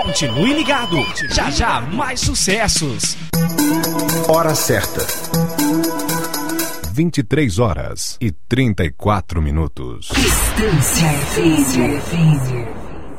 Continue ligado. Já já mais sucessos. Hora certa. 23h34. Distância FM.